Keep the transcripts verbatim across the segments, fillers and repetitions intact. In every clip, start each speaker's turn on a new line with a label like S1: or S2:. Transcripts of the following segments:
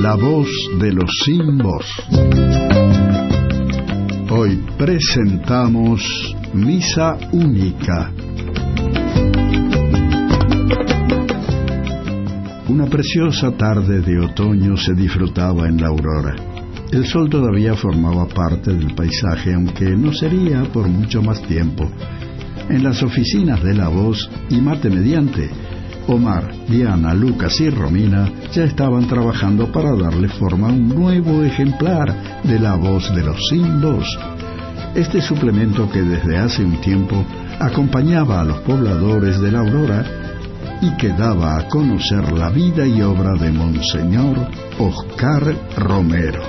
S1: La voz de los sin voz. Hoy presentamos Misa Única. Una preciosa tarde de otoño se disfrutaba en la aurora. El sol todavía formaba parte del paisaje, aunque no sería por mucho más tiempo. En las oficinas de La Voz y Mate Mediante, Omar, Diana, Lucas y Romina ya estaban trabajando para darle forma a un nuevo ejemplar de La Voz de los sin voz. Este suplemento que desde hace un tiempo acompañaba a los pobladores de la Aurora y que daba a conocer la vida y obra de Monseñor Oscar Romero.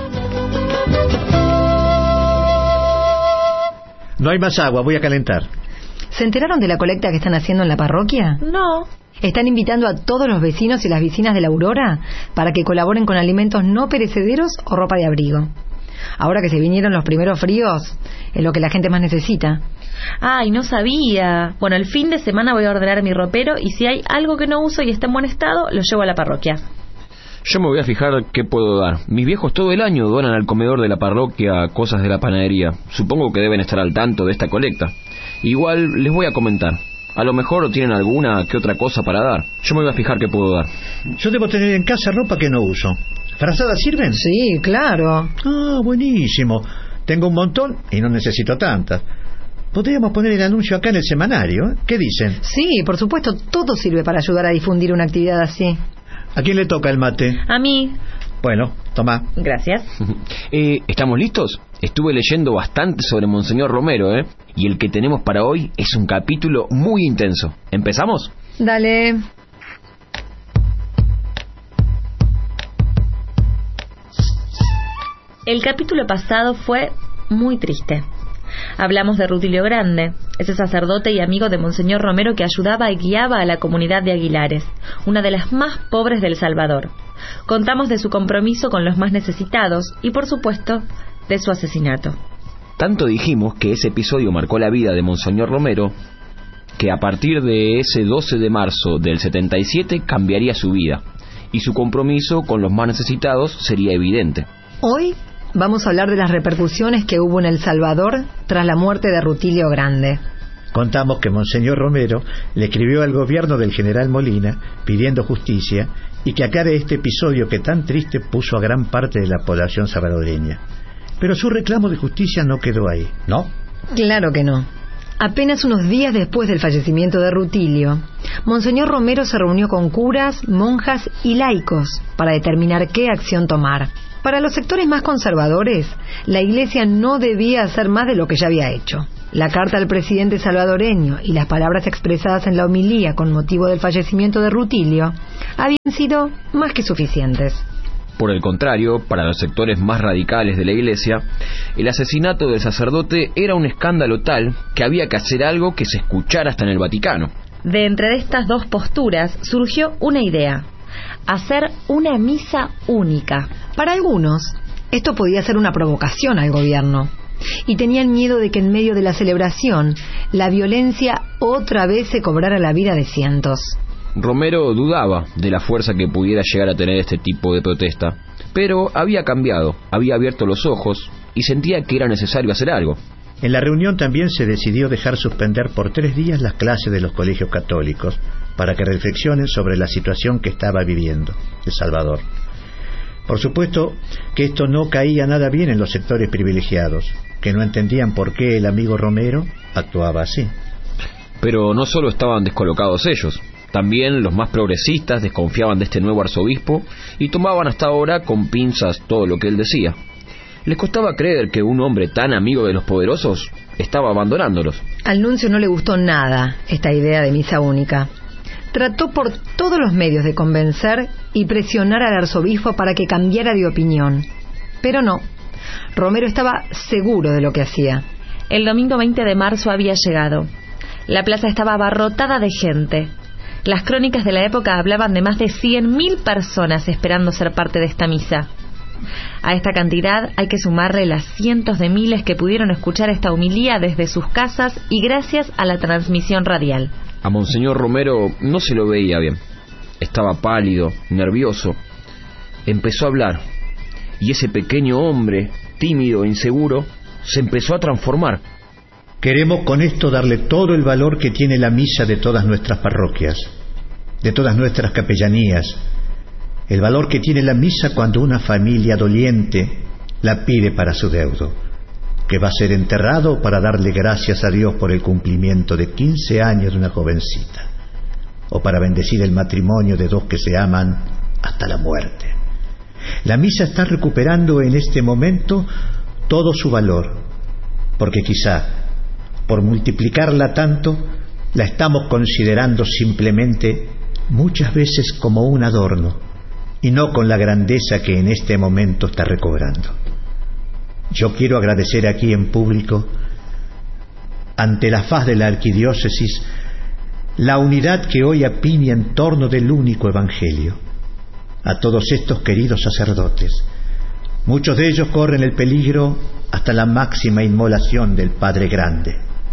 S2: No hay más agua, voy a calentar.
S3: ¿Se enteraron de la colecta que están haciendo en la parroquia?
S4: No.
S3: Están invitando a todos los vecinos y las vecinas de la Aurora para que colaboren con alimentos no perecederos o ropa de abrigo. Ahora que se vinieron los primeros fríos, es lo que la gente más necesita.
S4: Ay, no sabía. Bueno, el fin de semana voy a ordenar mi ropero y si hay algo que no uso y está en buen estado, lo llevo a la parroquia.
S5: Yo me voy a fijar qué puedo dar. Mis viejos todo el año donan al comedor de la parroquia cosas de la panadería. Supongo que deben estar al tanto de esta colecta. Igual les voy a comentar. A lo mejor tienen alguna que otra cosa para dar. Yo me voy a fijar qué puedo dar.
S2: Yo debo tener en casa ropa que no uso. ¿Frazadas sirven?
S3: Sí, claro.
S2: Ah, buenísimo. Tengo un montón y no necesito tantas. Podríamos poner el anuncio acá en el semanario, ¿eh? ¿Qué dicen?
S3: Sí, por supuesto, todo sirve para ayudar a difundir una actividad así.
S2: ¿A quién le toca el mate?
S4: A mí.
S2: Bueno, toma.
S4: Gracias.
S5: eh, ¿Estamos listos? Estuve leyendo bastante sobre Monseñor Romero, ¿eh? Y el que tenemos para hoy es un capítulo muy intenso. ¿Empezamos?
S3: Dale.
S4: El capítulo pasado fue muy triste. Hablamos de Rutilio Grande, ese sacerdote y amigo de Monseñor Romero que ayudaba y guiaba a la comunidad de Aguilares, una de las más pobres del Salvador. Contamos de su compromiso con los más necesitados y, por supuesto, de su asesinato.
S5: Tanto dijimos que ese episodio marcó la vida de Monseñor Romero, que a partir de ese doce de marzo del setenta y siete cambiaría su vida, y su compromiso con los más necesitados sería evidente.
S3: Hoy vamos a hablar de las repercusiones que hubo en El Salvador tras la muerte de Rutilio Grande.
S2: Contamos que Monseñor Romero le escribió al gobierno del general Molina pidiendo justicia y que aclare este episodio que tan triste puso a gran parte de la población salvadoreña. Pero su reclamo de justicia no quedó ahí, ¿no?
S3: Claro que no. Apenas unos días después del fallecimiento de Rutilio, Monseñor Romero se reunió con curas, monjas y laicos para determinar qué acción tomar. Para los sectores más conservadores, la Iglesia no debía hacer más de lo que ya había hecho. La carta al presidente salvadoreño y las palabras expresadas en la homilía con motivo del fallecimiento de Rutilio habían sido más que suficientes.
S5: Por el contrario, para los sectores más radicales de la Iglesia, el asesinato del sacerdote era un escándalo tal que había que hacer algo que se escuchara hasta en el Vaticano.
S4: De entre estas dos posturas surgió una idea: hacer una misa única.
S3: Para algunos, esto podía ser una provocación al gobierno, y tenían miedo de que en medio de la celebración la violencia otra vez se cobrara la vida de cientos.
S5: Romero dudaba de la fuerza que pudiera llegar a tener este tipo de protesta, pero había cambiado, había abierto los ojos y sentía que era necesario hacer algo.
S2: En la reunión también se decidió dejar suspender por tres días las clases de los colegios católicos para que reflexionen sobre la situación que estaba viviendo El Salvador. Por supuesto que esto no caía nada bien en los sectores privilegiados, que no entendían por qué el amigo Romero actuaba así.
S5: Pero no solo estaban descolocados ellos, también los más progresistas desconfiaban de este nuevo arzobispo y tomaban hasta ahora con pinzas todo lo que él decía. Les costaba creer que un hombre tan amigo de los poderosos estaba abandonándolos.
S3: Al nuncio no le gustó nada esta idea de misa única. Trató por todos los medios de convencer y presionar al arzobispo para que cambiara de opinión. Pero no, Romero estaba seguro de lo que hacía.
S4: El domingo veinte de marzo había llegado. La plaza estaba abarrotada de gente. Las crónicas de la época hablaban de más de cien mil personas esperando ser parte de esta misa. A esta cantidad hay que sumarle las cientos de miles que pudieron escuchar esta homilía desde sus casas y gracias a la transmisión radial.
S5: A Monseñor Romero no se lo veía bien. Estaba pálido, nervioso. empezó a hablar, y ese pequeño hombre, tímido e inseguro, se empezó a transformar.
S2: Queremos con esto darle todo el valor que tiene la misa de todas nuestras parroquias, de todas nuestras capellanías, el valor que tiene la misa cuando una familia doliente la pide para su deudo, que va a ser enterrado para darle gracias a Dios por el cumplimiento de quince años de una jovencita, o para bendecir el matrimonio de dos que se aman hasta la muerte. La misa está recuperando en este momento todo su valor, porque quizá, por multiplicarla tanto, la estamos considerando simplemente muchas veces como un adorno, y no con la grandeza que en este momento está recobrando. Yo quiero agradecer aquí en público, ante la faz de la arquidiócesis, la unidad que hoy apiña en torno del único evangelio, a todos estos queridos sacerdotes. Muchos de ellos corren el peligro hasta la máxima inmolación del Padre Grande.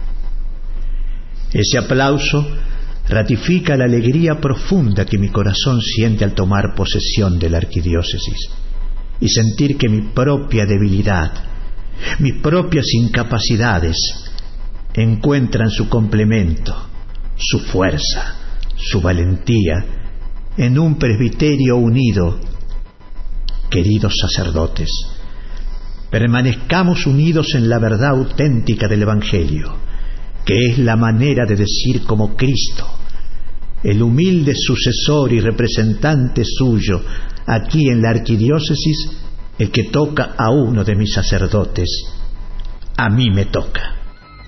S2: Ese aplauso ratifica la alegría profunda que mi corazón siente al tomar posesión de la arquidiócesis y sentir que mi propia debilidad, mis propias incapacidades encuentran su complemento, su fuerza, su valentía en un presbiterio unido. Queridos sacerdotes, permanezcamos unidos en la verdad auténtica del Evangelio, que es la manera de decir como Cristo, el humilde sucesor y representante suyo aquí en la arquidiócesis, el que toca a uno de mis sacerdotes, a mí me toca.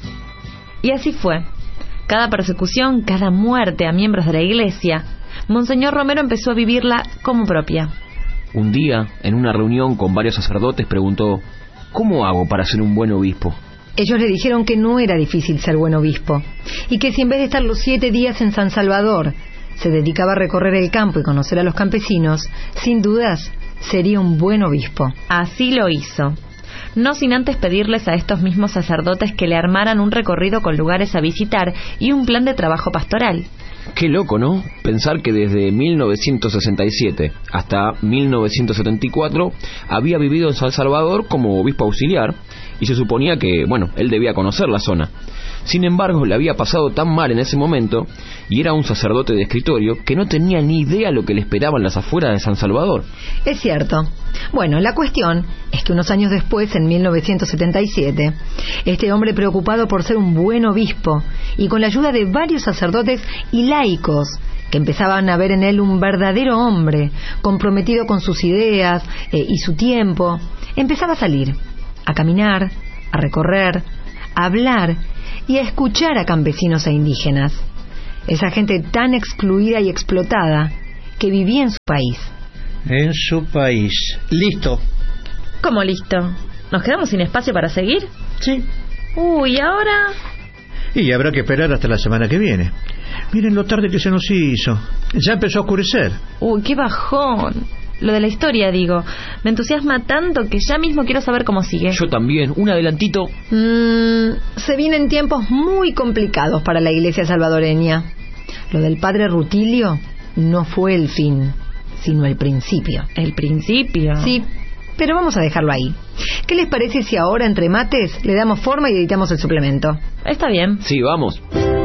S4: Y así fue. Cada persecución, cada muerte a miembros de la Iglesia, Monseñor Romero empezó a vivirla como propia.
S5: Un día, en una reunión con varios sacerdotes, preguntó: ¿cómo hago para ser un buen obispo?
S3: Ellos le dijeron que no era difícil ser buen obispo, y que si en vez de estar los siete días en San Salvador se dedicaba a recorrer el campo y conocer a los campesinos, sin dudas sería un buen obispo.
S4: Así lo hizo, no sin antes pedirles a estos mismos sacerdotes que le armaran un recorrido con lugares a visitar y un plan de trabajo pastoral.
S5: Qué loco, ¿no? Pensar que desde mil novecientos sesenta y siete hasta mil novecientos setenta y cuatro había vivido en San Salvador como obispo auxiliar, y se suponía que, bueno, él debía conocer la zona. Sin embargo, le había pasado tan mal en ese momento, y era un sacerdote de escritorio, que no tenía ni idea lo que le esperaban las afueras de San Salvador.
S3: Es cierto. Bueno, la cuestión es que unos años después, en mil novecientos setenta y siete, este hombre, preocupado por ser un buen obispo, y con la ayuda de varios sacerdotes y laicos, que empezaban a ver en él un verdadero hombre, comprometido con sus ideas eh, y su tiempo, empezaba a salir, a caminar, a recorrer, a hablar y a escuchar a campesinos e indígenas, esa gente tan excluida y explotada que vivía en su país.
S2: En su país. Listo.
S4: ¿Cómo listo? ¿Nos quedamos sin espacio para seguir?
S2: Sí.
S4: Uy, ¿ahora?
S2: Y habrá que esperar hasta la semana que viene. Miren lo tarde que se nos hizo. Ya empezó a oscurecer.
S4: Uy, qué bajón. Lo de la historia, digo. Me entusiasma tanto que ya mismo quiero saber cómo sigue.
S5: Yo también. Un adelantito.
S3: Mm, se vienen tiempos muy complicados para la Iglesia salvadoreña. Lo del padre Rutilio no fue el fin, sino el principio.
S4: ¿El principio?
S3: Sí, pero vamos a dejarlo ahí. ¿Qué les parece si ahora, entre mates, le damos forma y editamos el suplemento?
S4: Está bien.
S5: Sí, vamos.